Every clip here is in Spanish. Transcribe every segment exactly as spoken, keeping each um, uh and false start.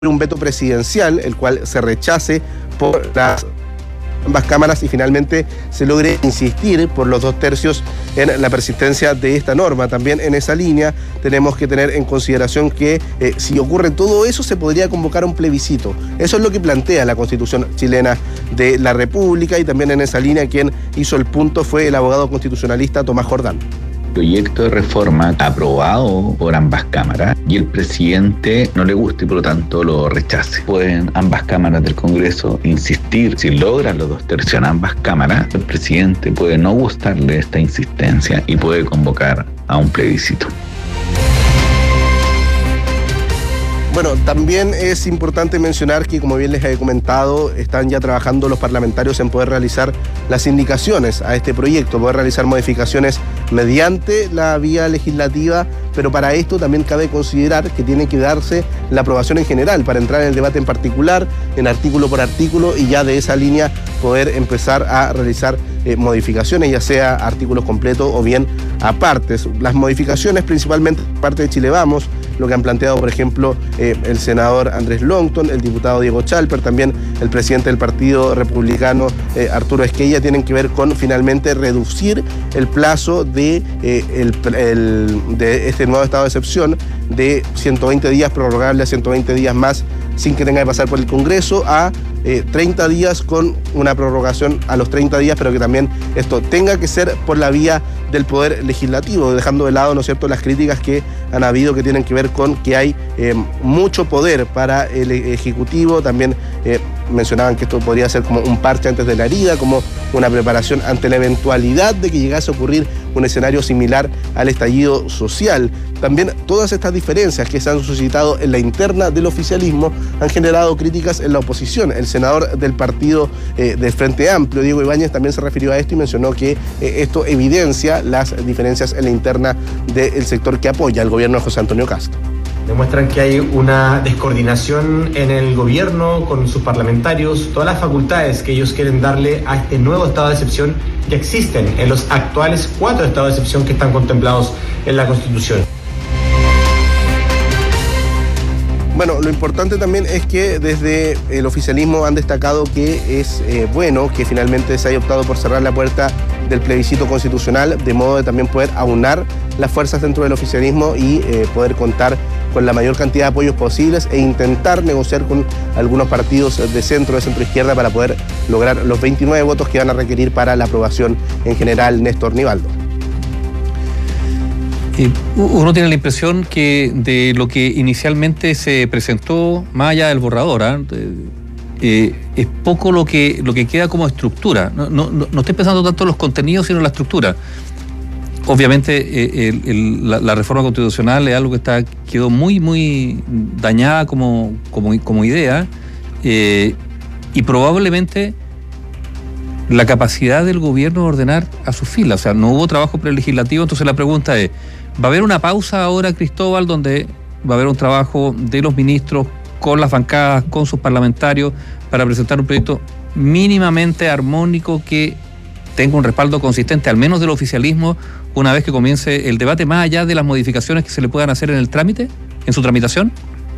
un veto presidencial, el cual se rechace por las ambas cámaras y finalmente se logre insistir por los dos tercios en la persistencia de esta norma. También en esa línea tenemos que tener en consideración que eh, si ocurre todo eso se podría convocar un plebiscito. Eso es lo que plantea la Constitución chilena de la República, y también en esa línea quien hizo el punto fue el abogado constitucionalista Tomás Jordán. Proyecto de reforma aprobado por ambas cámaras y el presidente no le gusta y por lo tanto lo rechace. Pueden ambas cámaras del Congreso insistir. Si logran los dos tercios en ambas cámaras, el presidente puede no gustarle esta insistencia y puede convocar a un plebiscito. Bueno, también es importante mencionar que, como bien les he comentado, están ya trabajando los parlamentarios en poder realizar las indicaciones a este proyecto, poder realizar modificaciones mediante la vía legislativa, pero para esto también cabe considerar que tiene que darse la aprobación en general para entrar en el debate en particular, en artículo por artículo, y ya de esa línea poder empezar a realizar eh, modificaciones, ya sea artículos completos o bien apartes. Las modificaciones principalmente parte de Chile Vamos, lo que han planteado, por ejemplo, eh, el senador Andrés Longton, el diputado Diego Chalper, también el presidente del Partido Republicano, eh, Arturo Esquella, tienen que ver con finalmente reducir el plazo de, eh, el, el, de este nuevo estado de excepción de ciento veinte días, prorrogable a ciento veinte días más, sin que tenga que pasar por el Congreso, a eh, treinta días con una prorrogación a los treinta días, pero que también esto tenga que ser por la vía del Poder Legislativo, dejando de lado, ¿no es cierto?, las críticas que han habido que tienen que ver con que hay eh, mucho poder para el Ejecutivo. También eh, mencionaban que esto podría ser como un parche antes de la herida, como una preparación ante la eventualidad de que llegase a ocurrir un escenario similar al estallido social. También todas estas diferencias que se han suscitado en la interna del oficialismo han generado críticas en la oposición. El senador del partido eh, del Frente Amplio, Diego Ibáñez, también se refirió a esto y mencionó que eh, esto evidencia las diferencias en la interna del sector que apoya al gobierno de José Antonio Kast. Demuestran que hay una descoordinación en el gobierno con sus parlamentarios, todas las facultades que ellos quieren darle a este nuevo estado de excepción que existen en los actuales cuatro estados de excepción que están contemplados en la Constitución. Bueno, lo importante también es que desde el oficialismo han destacado que es eh, bueno que finalmente se haya optado por cerrar la puerta del plebiscito constitucional, de modo de también poder aunar las fuerzas dentro del oficialismo y eh, poder contar con la mayor cantidad de apoyos posibles e intentar negociar con algunos partidos de centro, de centro izquierda, para poder lograr los veintinueve votos que van a requerir para la aprobación en general. Néstor Nivaldo. Uno tiene la impresión que de lo que inicialmente se presentó, más allá del borrador, ¿eh? Eh, es poco lo que, lo que queda como estructura. No, no, no estoy pensando tanto en los contenidos, sino en la estructura. Obviamente eh, el, el, la, la reforma constitucional es algo que está, quedó muy, muy dañada como, como, como idea, eh, y probablemente la capacidad del gobierno de ordenar a sus filas. O sea, no hubo trabajo prelegislativo, entonces la pregunta es, ¿va a haber una pausa ahora, Cristóbal, donde va a haber un trabajo de los ministros con las bancadas, con sus parlamentarios, para presentar un proyecto mínimamente armónico que tenga un respaldo consistente, al menos del oficialismo, una vez que comience el debate, más allá de las modificaciones que se le puedan hacer en el trámite, en su tramitación?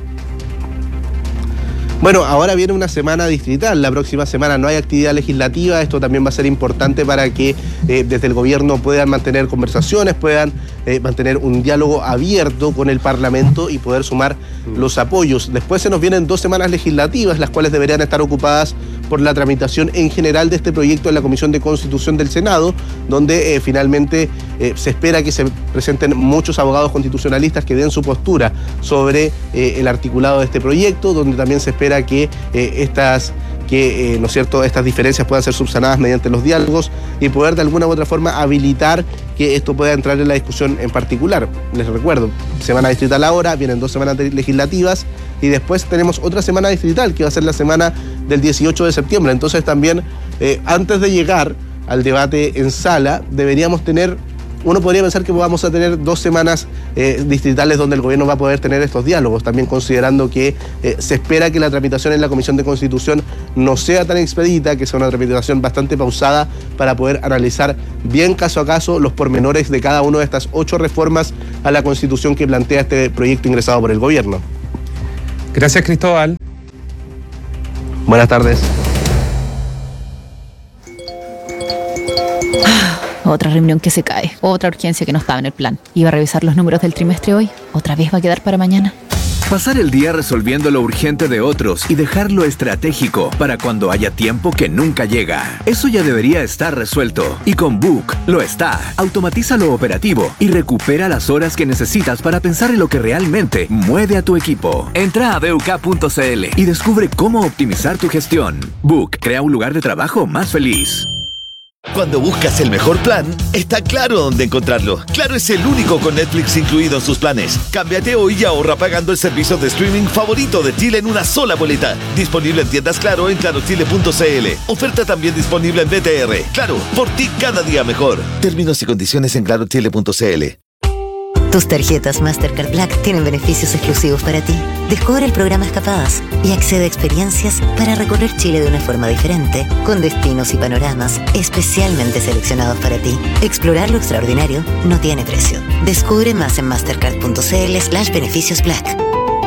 Bueno, ahora viene una semana distrital, la próxima semana no hay actividad legislativa, esto también va a ser importante para que eh, desde el gobierno puedan mantener conversaciones, puedan eh, mantener un diálogo abierto con el Parlamento y poder sumar los apoyos. Después se nos vienen dos semanas legislativas, las cuales deberían estar ocupadas por la tramitación en general de este proyecto en la Comisión de Constitución del Senado, donde eh, finalmente eh, se espera que se presenten muchos abogados constitucionalistas que den su postura sobre eh, el articulado de este proyecto, donde también se espera que eh, estas que, eh, ¿no es cierto?, estas diferencias puedan ser subsanadas mediante los diálogos y poder de alguna u otra forma habilitar que esto pueda entrar en la discusión en particular. Les recuerdo, semana distrital ahora, vienen dos semanas legislativas y después tenemos otra semana distrital que va a ser la semana del dieciocho de septiembre. Entonces también, eh, antes de llegar al debate en sala, deberíamos tener, uno podría pensar que vamos a tener dos semanas eh, distritales donde el gobierno va a poder tener estos diálogos, también considerando que eh, se espera que la tramitación en la Comisión de Constitución no sea tan expedita, que sea una tramitación bastante pausada para poder analizar bien caso a caso los pormenores de cada una de estas ocho reformas a la Constitución que plantea este proyecto ingresado por el gobierno. Gracias, Cristóbal. Buenas tardes. Otra reunión que se cae, otra urgencia que no estaba en el plan. Iba a revisar los números del trimestre hoy, otra vez va a quedar para mañana. Pasar el día resolviendo lo urgente de otros y dejar lo estratégico para cuando haya tiempo que nunca llega. Eso ya debería estar resuelto. Y con Book lo está. Automatiza lo operativo y recupera las horas que necesitas para pensar en lo que realmente mueve a tu equipo. Entra a buk punto c l y descubre cómo optimizar tu gestión. Book crea un lugar de trabajo más feliz. Cuando buscas el mejor plan, está claro dónde encontrarlo. Claro es el único con Netflix incluido en sus planes. Cámbiate hoy y ahorra pagando el servicio de streaming favorito de Chile en una sola boleta. Disponible en tiendas Claro en claro chile punto c l. Oferta también disponible en B T R. Claro, por ti cada día mejor. Términos y condiciones en claro chile punto c l. Tus tarjetas Mastercard Black tienen beneficios exclusivos para ti. Descubre el programa Escapadas y accede a experiencias para recorrer Chile de una forma diferente, con destinos y panoramas especialmente seleccionados para ti. Explorar lo extraordinario no tiene precio. Descubre más en mastercard punto c l slash beneficios black.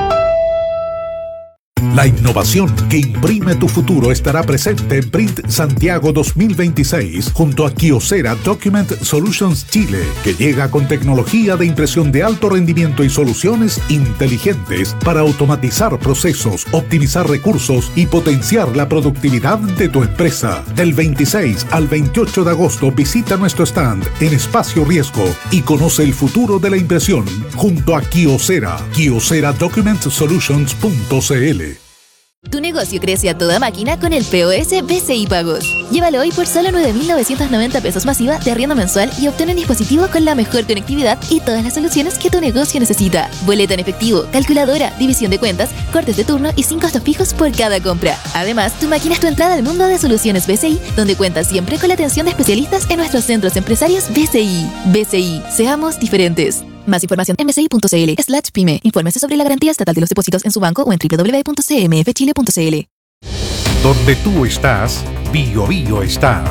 La innovación que imprime tu futuro estará presente en Print Santiago dos mil veintiséis junto a Kyocera Document Solutions Chile, que llega con tecnología de impresión de alto rendimiento y soluciones inteligentes para automatizar procesos, optimizar recursos y potenciar la productividad de tu empresa. Del veintiséis al veintiocho de agosto visita nuestro stand en Espacio Riesgo y conoce el futuro de la impresión junto a Kyocera. Kyocera Document Solutions punto c l. Tu negocio crece a toda máquina con el P O S B C I Pagos. Llévalo hoy por solo nueve mil novecientos noventa pesos masiva de arriendo mensual y obtén un dispositivo con la mejor conectividad y todas las soluciones que tu negocio necesita. Boleta en efectivo, calculadora, división de cuentas, cortes de turno y sin costos fijos por cada compra. Además, tu máquina es tu entrada al mundo de soluciones B C I, donde cuentas siempre con la atención de especialistas en nuestros centros empresarios B C I. B C I, seamos diferentes. Más información en bci punto c l slash pyme. Infórmese sobre la garantía estatal de los depósitos en su banco o en doble u doble u doble u punto c m f chile punto c l. Donde tú estás, Bio Bio está.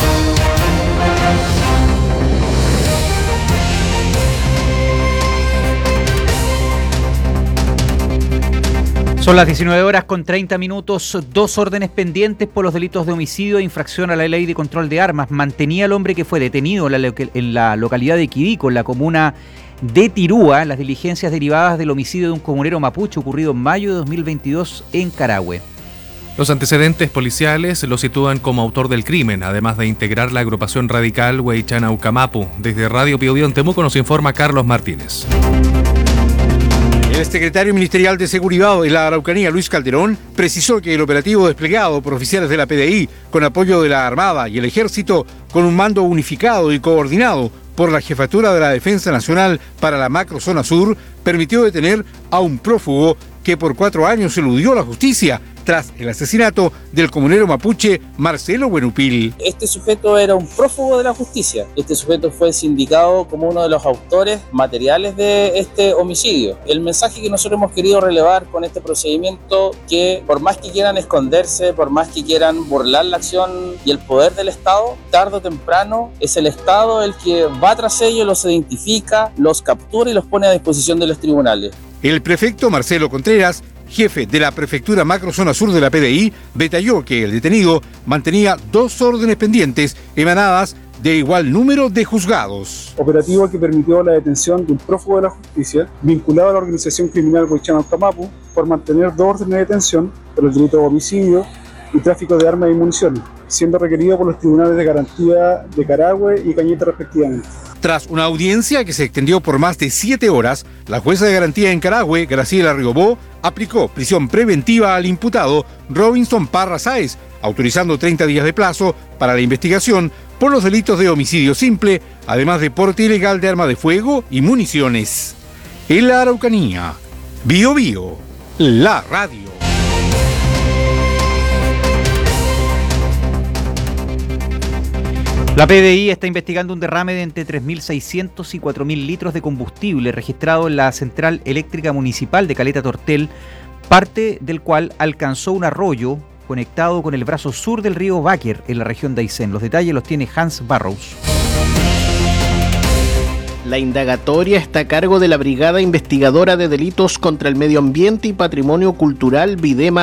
Son las diecinueve horas con treinta minutos, dos órdenes pendientes por los delitos de homicidio e infracción a la ley de control de armas. Mantenía al hombre que fue detenido en la, en la localidad de Quidico, en la comuna de Tirúa, las diligencias derivadas del homicidio de un comunero mapuche ocurrido en mayo de dos mil veintidós en Carahue. Los antecedentes policiales lo sitúan como autor del crimen, además de integrar la agrupación radical Huaychana Ucamapu. Desde Radio Pío Bío en Temuco nos informa Carlos Martínez. El secretario ministerial de Seguridad de la Araucanía, Luis Calderón, precisó que el operativo desplegado por oficiales de la P D I, con apoyo de la Armada y el Ejército, con un mando unificado y coordinado por la Jefatura de la Defensa Nacional para la Macrozona Sur, permitió detener a un prófugo que por cuatro años eludió la justicia tras el asesinato del comunero mapuche Marcelo Buenupil. Este sujeto era un prófugo de la justicia. Este sujeto fue sindicado como uno de los autores materiales de este homicidio. El mensaje que nosotros hemos querido relevar con este procedimiento, que por más que quieran esconderse, por más que quieran burlar la acción y el poder del Estado, tarde o temprano es el Estado el que va tras ellos, los identifica, los captura y los pone a disposición de los tribunales. El prefecto Marcelo Contreras, jefe de la Prefectura Macrozona Sur de la P D I, detalló que el detenido mantenía dos órdenes pendientes emanadas de igual número de juzgados. Operativo que permitió la detención de un prófugo de la justicia vinculado a la organización criminal Huaychana Ucamapu por mantener dos órdenes de detención por el delito de homicidio y tráfico de armas y municiones, siendo requerido por los tribunales de garantía de Carahue y Cañete respectivamente. Tras una audiencia que se extendió por más de siete horas, la jueza de garantía en Carahue, Graciela Rigobó, aplicó prisión preventiva al imputado Robinson Parra Sáez, autorizando treinta días de plazo para la investigación por los delitos de homicidio simple, además de porte ilegal de arma de fuego y municiones. En la Araucanía, Bio Bio, la radio. La P D I está investigando un derrame de entre tres mil seiscientos y cuatro mil litros de combustible registrado en la central eléctrica municipal de Caleta Tortel, parte del cual alcanzó un arroyo conectado con el brazo sur del río Báquer en la región de Aysén. Los detalles los tiene Hans Barrows. La indagatoria está a cargo de la Brigada Investigadora de Delitos contra el Medio Ambiente y Patrimonio Cultural Videma